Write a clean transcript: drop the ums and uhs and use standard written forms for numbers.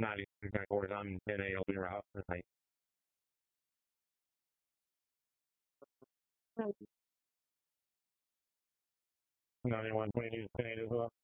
90 course. I'm in a open route tonight. 91, 22, 10 as well.